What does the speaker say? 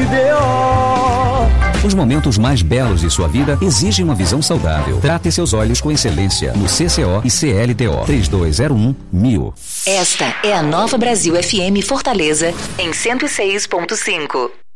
Os momentos mais belos de sua vida exigem uma visão saudável. Trate seus olhos com excelência no CCO e CLDO 3201-1000. Esta é a Nova Brasil FM Fortaleza em 106.5.